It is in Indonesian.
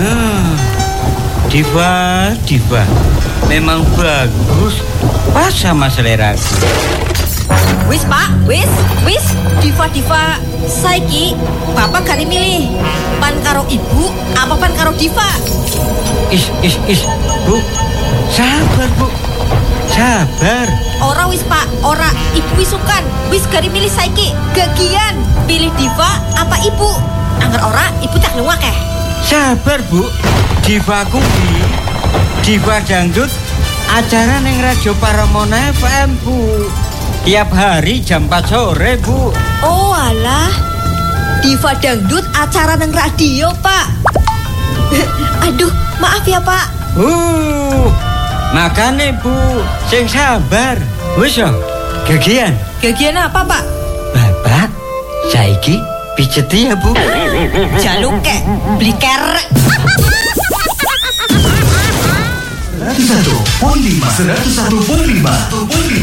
Diva, memang bagus, pas sama selera. Wis Pak, wis, Diva, saiki Bapak gak milih pan karo ibu apa pan karo Diva? Is, Bu, sabar. Ora wis Pak, ora ibu wisukan, wis gak milih saiki, gagian pilih Diva apa ibu? Angger ora ibu tak luwak ya. Sabar Bu, Diva kuwi, Diva dangdut acara neng Radio Paramona FM Bu. Tiap hari jam 4 sore Bu. Oh alah, Diva dangdut acara neng radio Pak. Aduh, maaf ya Pak. Makane Bu, sing sabar. Wis yo, gagian. Gagian apa Pak? Bapak, saiki pijeti ya Bu. Jaluk kek, beli kerek. 101.5